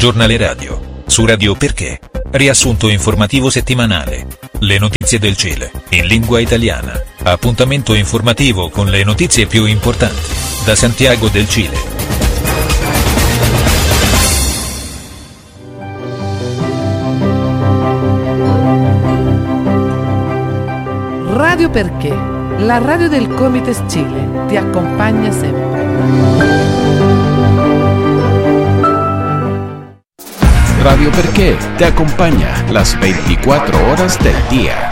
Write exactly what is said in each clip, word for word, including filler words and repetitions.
Giornale radio, su Radio Perché. Riassunto informativo settimanale. Le notizie del Cile, in lingua italiana. Appuntamento informativo con le notizie più importanti. Da Santiago del Cile. Radio Perché, la radio del Comites Chile, ti accompagna sempre. Radio Perché te acompaña las veinticuatro horas del día.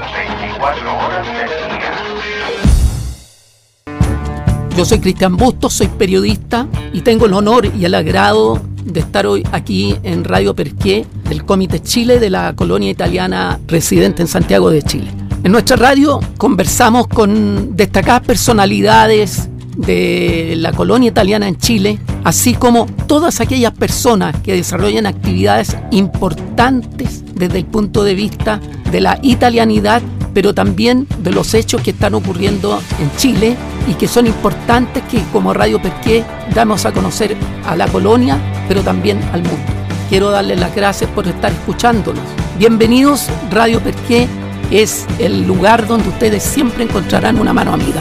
Yo soy Cristian Bustos, soy periodista y tengo el honor y el agrado de estar hoy aquí en Radio Perché, del Comites Chile de la colonia italiana residente en Santiago de Chile. En nuestra radio conversamos con destacadas personalidades de la colonia italiana en Chile, así como todas aquellas personas que desarrollan actividades importantes desde el punto de vista de la italianidad, pero también de los hechos que están ocurriendo en Chile y que son importantes, que como Radio Perché damos a conocer a la colonia, pero también al mundo. Quiero darles las gracias por estar escuchándonos. Bienvenidos. Radio Perché es el lugar donde ustedes siempre encontrarán una mano amiga.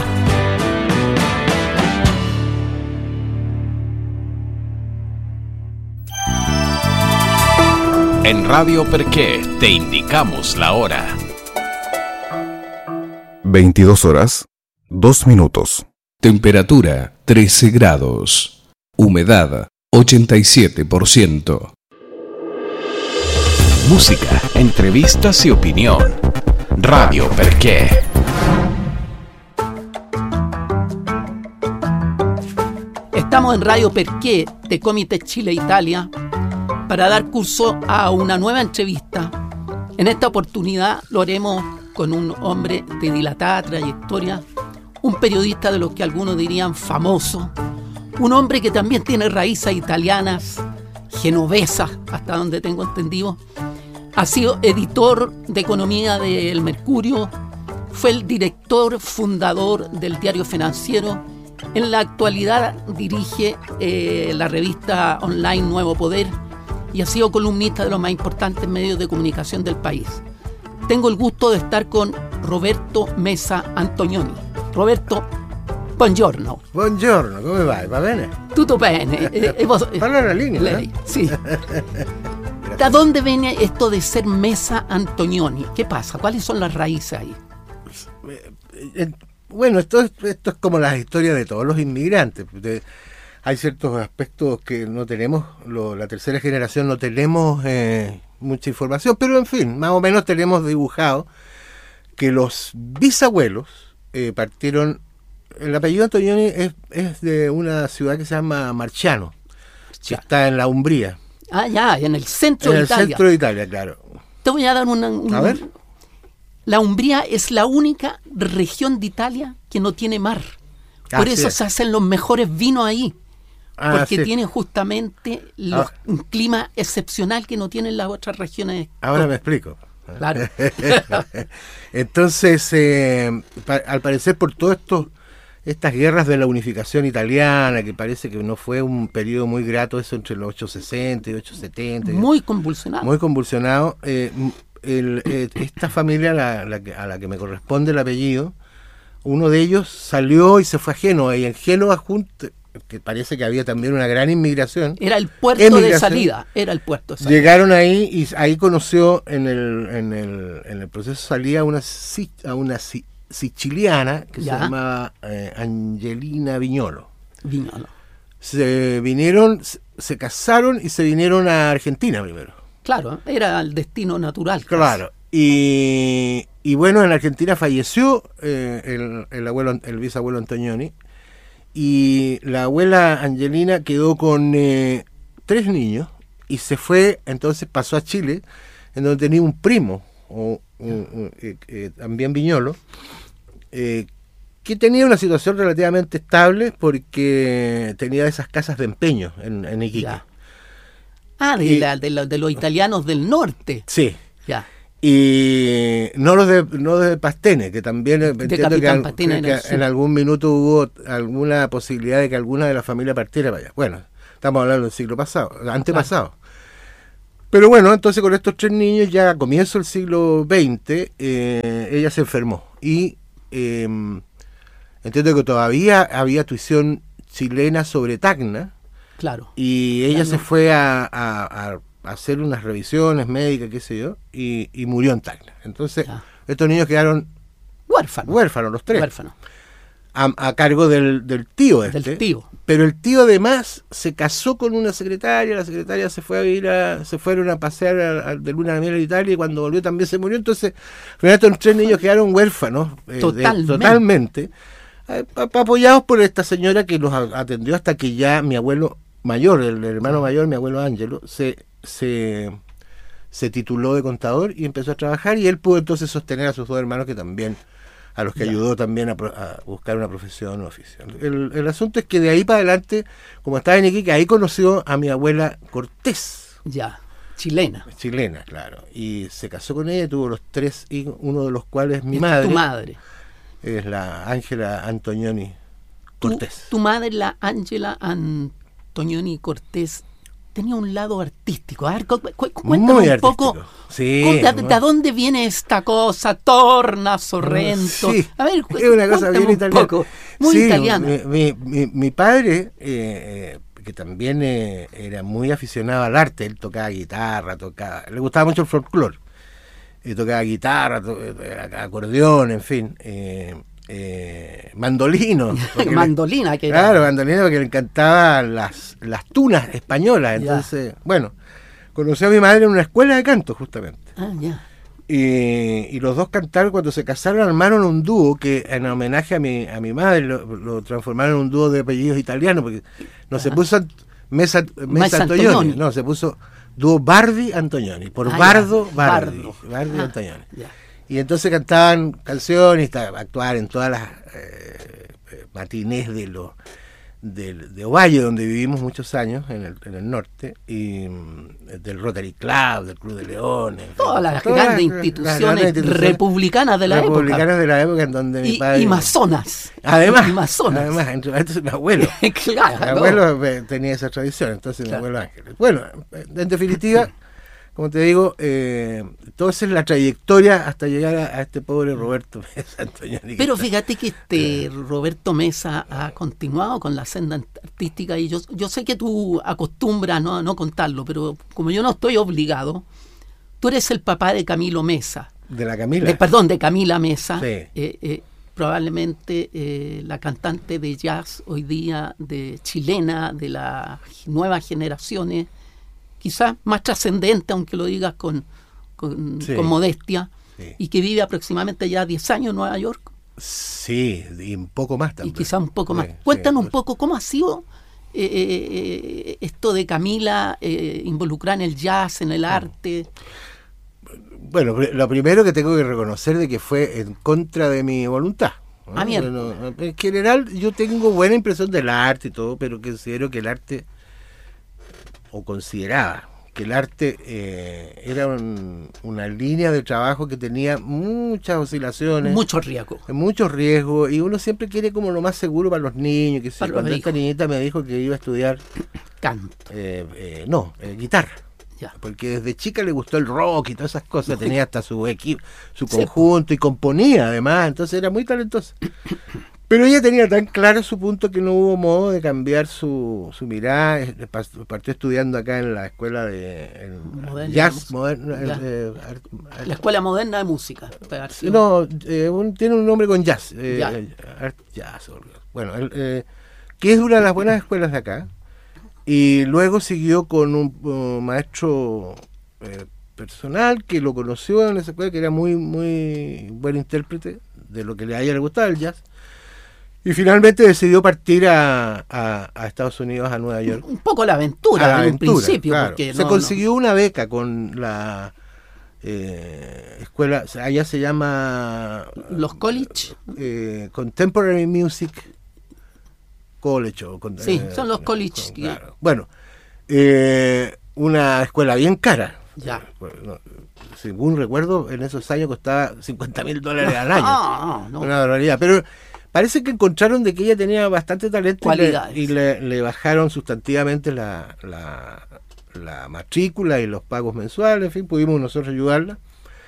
En Radio Perché te indicamos la hora. veintidós horas, dos minutos. Temperatura trece grados. Humedad ochenta y siete por ciento. Música, entrevistas y opinión. Radio Perché. Estamos en Radio Perché de Comites Chile Italia para dar curso a una nueva entrevista. En esta oportunidad lo haremos con un hombre de dilatada trayectoria, un periodista de los que algunos dirían famoso, un hombre que también tiene raíces italianas, genovesas, hasta donde tengo entendido. Ha sido editor de economía del Mercurio, fue el director fundador del Diario Financiero. En la actualidad dirige eh, la revista online Nuevo Poder y ha sido columnista de los más importantes medios de comunicación del país. Tengo el gusto de estar con Roberto Mesa Antonioni. Roberto, buongiorno. Buongiorno, come vai? Va bene? Tutto bene. E, e vos, Parla la lingua, lei, ¿eh? Sì. ¿De dónde viene esto de ser Mesa Antonioni? ¿Qué pasa? ¿Cuáles son las raíces ahí? Bueno, esto es, esto es como las historias de todos los inmigrantes. De, hay ciertos aspectos que no tenemos, lo, la tercera generación no tenemos eh, mucha información, pero en fin, más o menos tenemos dibujado que los bisabuelos eh, partieron. El apellido Antonioni es, es de una ciudad que se llama Marciano, que está en la Umbría. Ah, ya, en el centro en de Italia. En el centro de Italia, claro. Te voy a dar una... una a ver. La Umbría es la única región de Italia que no tiene mar. Por Así eso es. se hacen los mejores vinos ahí. Ah, porque sí. tiene justamente los, Ah. un clima excepcional que no tienen las otras regiones. Ahora me explico. Claro. Entonces, eh, pa- al parecer por todo esto, estas guerras de la unificación italiana, que parece que no fue un periodo muy grato, eso entre los ochocientos sesenta y ochocientos setenta. Muy convulsionado. Muy convulsionado. Eh, el, eh, esta familia la, la que, a la que me corresponde el apellido, uno de ellos salió y se fue a Génova, y en Génova, junto, que parece que había también una gran inmigración. Era el puerto Emigración. de salida. Era el puerto de salida. Llegaron ahí y ahí conoció en el, en el, en el proceso de salida a una, si- a una si- siciliana que Ya. se llamaba eh, Angelina Viñolo. Viñolo. Se vinieron, se- se casaron y se vinieron a Argentina primero. Claro, era el destino natural. casi. Claro. Y, y bueno, en Argentina falleció eh, el, el abuelo, el bisabuelo Antonioni, y la abuela Angelina quedó con eh, tres niños y se fue, entonces pasó a Chile, en donde tenía un primo, o, un- un- eh, eh, también Viñolo, eh, que tenía una situación relativamente estable porque tenía esas casas de empeño en, en Iquique. Ya. Ah, de, Y- la- de, la- de los italianos del norte. Sí. Ya. Y no los de no de Pastene, que también eh, entiendo que, Capitán al- Pastene que en el sur. en algún minuto hubo alguna posibilidad de que alguna de la familia partiera para allá. Bueno, Estamos hablando del siglo pasado, antepasado. Claro. Pero bueno, entonces con estos tres niños, ya a comienzo del siglo veinte, eh, ella se enfermó. Y eh, entiendo que todavía había tuición chilena sobre Tacna. Claro. Y ella claro. se fue a, a, a hacer unas revisiones médicas, qué sé yo, y, y murió en Tacna. Entonces, ya. estos niños quedaron huérfanos. Huérfanos, los tres. Huérfanos. A, a cargo del, del tío este. Del tío. Pero el tío además se casó con una secretaria, la secretaria se fue a ir a, se fueron a pasear a, a, de luna de miel a Italia y cuando volvió también se murió. Entonces, estos tres niños quedaron huérfanos. Eh, totalmente. De, totalmente. Eh, apoyados por esta señora que los atendió hasta que ya mi abuelo mayor, el hermano mayor, mi abuelo Ángelo, se, se, se tituló de contador y empezó a trabajar y él pudo entonces sostener a sus dos hermanos que también, a los que ya. ayudó también a, a buscar una profesión o oficio. El, el asunto es que de ahí para adelante, como estaba en Iquique, ahí conoció a mi abuela Cortés. Ya, chilena. Chilena, claro. Y se casó con ella, tuvo los tres hijos, uno de los cuales mi madre. Tu madre. Es la Ángela Antonioni Cortés. Tu, tu madre, la Ángela Antonioni Cortés, tenía un lado artístico. A ver, cu cu cuéntame Muy un artístico. poco. Sí, ¿De, muy... ¿De dónde viene esta cosa? Torna, Sorrento. Sí, a ver, es una cosa bien italiana. Poco. Muy sí, italiana. Mi, mi, mi, mi padre, eh, que también eh, era muy aficionado al arte, él tocaba guitarra, tocaba, le gustaba mucho el folclore. Eh, tocaba guitarra, to acordeón, en fin. Eh, Eh, mandolino mandolina le, que claro, era. mandolino porque le encantaban las, las tunas españolas. Entonces, ya. bueno, conocí a mi madre en una escuela de canto justamente. Ah, ya. Y, y los dos cantaron, cuando se casaron armaron un dúo que en homenaje a mi, a mi madre lo, lo transformaron en un dúo de apellidos italianos, porque no ah. se puso Mesa, Mesa Antonioni, Antonioni, no, se puso dúo Bardi Antonioni, por ah, Bardo ya. Bardi, Bardo. Bardi ah, Antonioni. Ya. Y entonces cantaban canciones, actuaban en todas las eh, matinés de lo, de, de Ovalle, donde vivimos muchos años, en el, en el norte, y del Rotary Club, del Club de Leones. Todas las todas grandes las, instituciones, las grandes instituciones republicanas de la republicanas época. de la época en donde y, mi padre... Y masonas. Además, y masonas. además, entonces mi abuelo. claro. Mi abuelo tenía esa tradición, entonces claro. mi abuelo Ángeles. Bueno, en definitiva... Como te digo, eh, entonces la trayectoria hasta llegar a, a este pobre Roberto Mesa Antonioni. Pero fíjate que este Roberto Mesa ha continuado con la senda artística y yo, yo sé que tú acostumbras no, no contarlo, pero como yo no estoy obligado, tú eres el papá de Camilo Mesa. De la Camila. De, perdón, de Camila Mesa. Sí. Eh, eh, probablemente eh, la cantante de jazz hoy día, de chilena, de las nuevas generaciones, quizás más trascendente, aunque lo digas con, con, sí, con modestia, sí. y que vive aproximadamente ya diez años en Nueva York. Sí, y un poco más también. Y quizás un poco sí, más. Cuéntanos sí, un poco cómo ha sido eh, eh, esto de Camila eh, involucrada en el jazz, en el arte. Bueno, lo primero que tengo que reconocer de que fue en contra de mi voluntad. ¿no? Ah, mierda. Bueno, en general yo tengo buena impresión del arte y todo, pero considero que el arte... o consideraba que el arte eh, era un, una línea de trabajo que tenía muchas oscilaciones, mucho riesgo, muchos riesgos, y uno siempre quiere como lo más seguro para los niños. Que para sí, cuando esta niñita me dijo que iba a estudiar canto, eh, eh, no, eh, guitarra, ya. porque desde chica le gustó el rock y todas esas cosas, tenía hasta su equipo, su conjunto, sí. y componía además, entonces era muy talentosa. Pero ella tenía tan claro su punto que no hubo modo de cambiar su, su mirada. Partió estudiando acá en la escuela de moderna, jazz, moderno, ya. eh, la escuela moderna de música. No, eh, un, tiene un nombre con jazz, eh, ya. art jazz. Bueno, eh, que es una de las buenas escuelas de acá. Y luego siguió con un uh, maestro eh, personal que lo conoció en esa escuela, que era muy muy buen intérprete de lo que le a ella le gustaba el jazz. Y finalmente decidió partir a, a, a Estados Unidos, a Nueva York. Un poco la aventura, a la en aventura, un principio. Claro. Porque se no, consiguió no. una beca con la eh, escuela, allá se llama... ¿Los college? Eh, Contemporary Music College. O con, sí, eh, son los college. Con, claro. Bueno, eh, una escuela bien cara. Ya. Bueno, según recuerdo, en esos años costaba cincuenta mil dólares al año. No, no, no. Una barbaridad. Pero... parece que encontraron de que ella tenía bastante talento y, le, Cualidades. y le, le bajaron sustantivamente la, la, la matrícula y los pagos mensuales, en fin, pudimos nosotros ayudarla.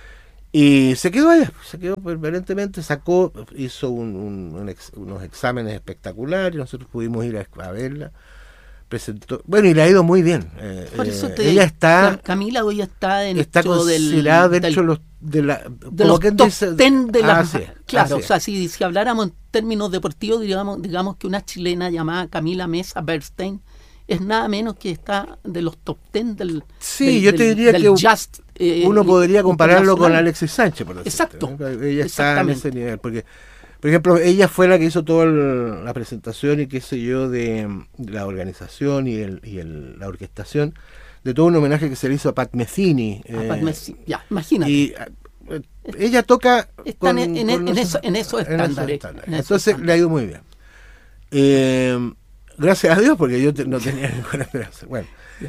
Y se quedó allá, se quedó permanentemente, sacó, hizo un, un, un ex, unos exámenes espectaculares, nosotros pudimos ir a, a verla, presentó, bueno, y le ha ido muy bien. Eh, Por eso eh, te, ella está, Camila hoy está dentro está considerada del, dentro del, los, de, la, de los quien top dice, ten de la... ah, sí, claro, así o sea, si, si habláramos en términos deportivos, digamos, digamos que una chilena llamada Camila Mesa Bernstein es nada menos que está de los top ten del, sí, del, yo te del, diría del que just, eh, uno podría compararlo con internacional. Alexis Sánchez, por decirte, Exacto, ¿no? Ella está en exactamente. ese nivel, porque, por ejemplo, ella fue la que hizo toda el- la presentación y qué sé yo de, de la organización y, el, y el, la orquestación de todo un homenaje que se le hizo a Pat Metheny. A eh, Pat Messi, ya, imagínate. y eh, ella toca Están con- en- en- con en esos- eso- en esos estándares, en esos Entonces estándares. le ha ido muy bien. Eh, gracias a Dios, porque yo te- no tenía ninguna esperanza. Bueno.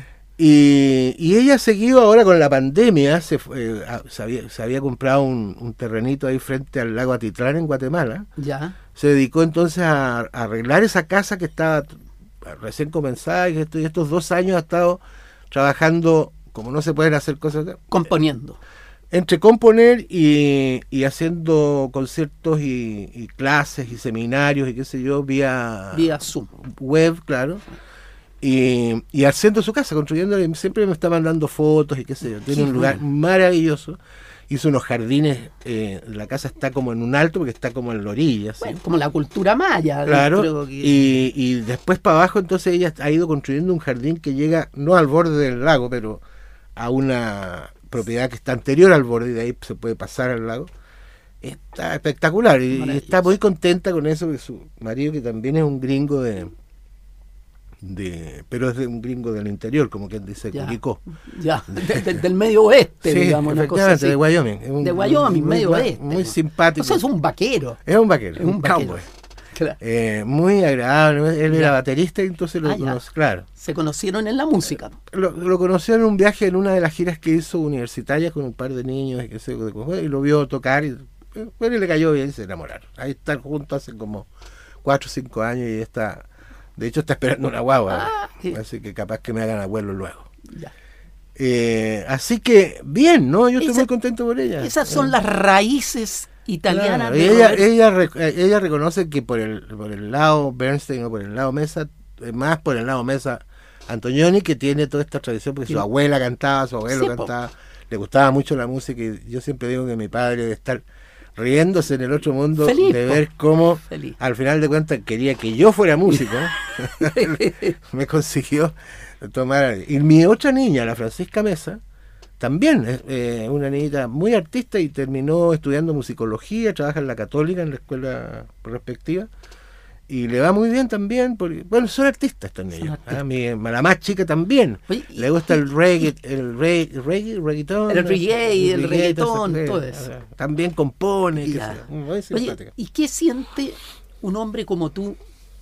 Y, y ella ha seguido ahora con la pandemia, se, fue, eh, a- se, había, se había comprado un, un terrenito ahí frente al lago Atitlán en Guatemala. Ya, Se dedicó entonces a, a arreglar esa casa que estaba t- recién comenzada y, esto, y estos dos años ha estado trabajando, como no se pueden hacer cosas, componiendo. entre componer y, y haciendo conciertos y, y clases y seminarios y qué sé yo, vía, Vía Zoom. web, claro. Y, y haciendo su casa, construyendo, siempre me está mandando fotos y qué sé yo. Tiene Qué un lugar bueno. maravilloso. Hizo unos jardines, eh, la casa está como en un alto porque está como en la orilla. ¿sí? Bueno, como la cultura maya. Claro, creo que- y, y después para abajo entonces ella ha ido construyendo un jardín que llega no al borde del lago, pero a una propiedad que está anterior al borde y de ahí se puede pasar al lago. Está espectacular y, y Maravilloso. está muy contenta con eso, que su marido, que también es un gringo de... de pero es de un gringo del interior, como quien dice, Ya. Curicó. Ya, de- de- del medio oeste, Sí, digamos, una cosa efectivamente, así. de Wyoming. Es un- De Wyoming, muy- medio muy, oeste. Muy simpático. O sea, es un vaquero. Es un vaquero, Es un un vaquero. cowboy. Claro. Eh, muy agradable, él Ya. era baterista y entonces lo Ah, ya. conocí, claro. Se conocieron en la música. Lo, lo conoció en un viaje, en una de las giras que hizo universitarias con un par de niños y, qué sé, y lo vio tocar y eh, bueno, y le cayó bien y se enamoraron. Ahí están juntos hace como cuatro o cinco años y está, de hecho está esperando una guagua, Ah, qué- así que capaz que me hagan abuelo luego. Ya. Eh, así que bien, ¿no? Yo estoy Esa- muy contento por ella. Esas son Eh, las raíces italianas claro, de ella, Roberto. ella, rec- eh, ella reconoce que por el, por el lado Bernstein o por el lado Mesa, eh, más por el lado Mesa Antonioni, que tiene toda esta tradición, porque Sí. su abuela cantaba, su abuelo Sí, po. cantaba, le gustaba mucho la música y yo siempre digo que mi padre debe estar riéndose en el otro mundo Feliz, de po. ver cómo Feliz. al final de cuentas quería que yo fuera músico. Me consiguió tomar. Y mi otra niña, la Francisca Mesa, también es eh, una niñita muy artista y terminó estudiando musicología, trabaja en la Católica, en la escuela respectiva, y le va muy bien también, porque, bueno, son artistas estos niños. artistas. Ah, mi, la más chica también. Oye, y- le gusta el reggae, el reggae, reggae, reggaetón. El reggae, el reggaetón, esas todo cosas. eso. También compone, qué Ya. sé yo. Muy Oye, simpática. ¿y qué siente un hombre como tú?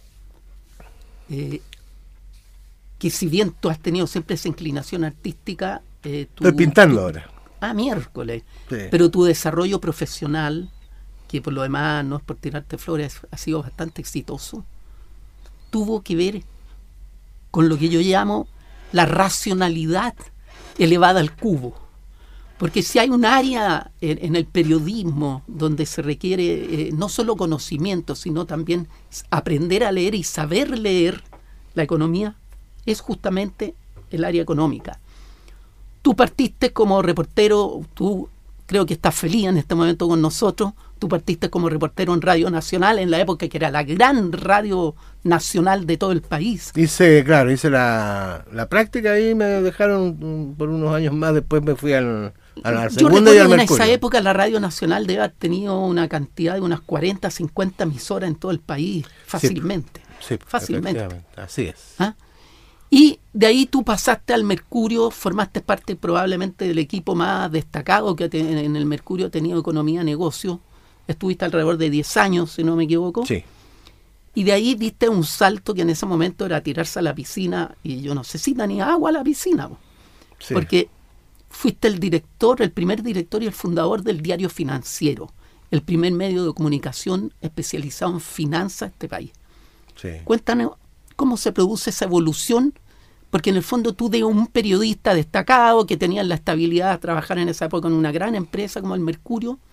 eh, que si bien tú has tenido siempre esa inclinación artística, eh, tú- Estoy pintando tú- ahora. Ah, miércoles. Sí. Pero tu desarrollo profesional, que por lo demás no es por tirarte flores, ha sido bastante exitoso, tuvo que ver con lo que yo llamo la racionalidad elevada al cubo. Porque si hay un área en, en el periodismo donde se requiere eh, no solo conocimiento, sino también s- aprender a leer y saber leer la economía, es justamente el área económica. Tú partiste como reportero, tú creo que estás feliz en este momento con nosotros, tú partiste como reportero en Radio Nacional en la época que era la gran radio nacional de todo el país. Hice, claro, hice la, la práctica y me dejaron mm, por unos años más, después me fui al, a la Yo segunda recuerdo y al que en Mercurio. esa época la Radio Nacional debe haber tenido una cantidad de unas cuarenta, cincuenta emisoras en todo el país, fácilmente. Sí, fácilmente. efectivamente, así es. ¿Ah? Y de ahí tú pasaste al Mercurio, formaste parte probablemente del equipo más destacado que te- en el Mercurio ha tenido economía, negocio. Estuviste alrededor de diez años, si no me equivoco. Sí. Y de ahí diste un salto que en ese momento era tirarse a la piscina, y yo no sé si tenía agua a la piscina, po, Sí. porque fuiste el director, el primer director y el fundador del Diario Financiero, el primer medio de comunicación especializado en finanzas de este país. Sí. Cuéntanos cómo se produce esa evolución, porque en el fondo tú de un periodista destacado que tenía la estabilidad de trabajar en esa época en una gran empresa como el Mercurio,